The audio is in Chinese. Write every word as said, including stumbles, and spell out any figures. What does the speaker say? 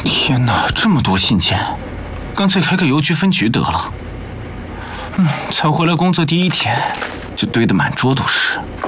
天哪，这么多信件，干脆开个邮局分局得了。嗯，才回来工作第一天，就堆得满桌都是。